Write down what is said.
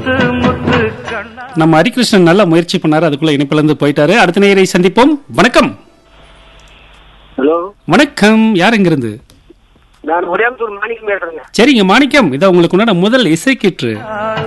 நம்ம ஹரிகிருஷ்ணன் நல்ல முயற்சி பண்ணாரு, அதுக்குள்ள இணைப்புல இருந்து போயிட்டாரு. அடுத்த நேயரை சந்திப்போம். வணக்கம். ஹலோ, வணக்கம். யார் எங்கிருந்து? நான் ஒடியாம்பத்தூர் மாணிக்கம் பேசுறேங்க. சரிங்க மாணிக்கம், இதை உங்களுக்கு முதல் இசை கீற்று.